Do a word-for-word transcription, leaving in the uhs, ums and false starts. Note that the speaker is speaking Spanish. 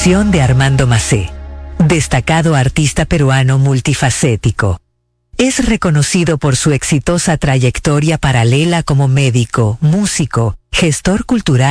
conducción de Armando Macé, destacado artista peruano multifacético. Es reconocido por su exitosa trayectoria paralela como médico, músico, gestor cultural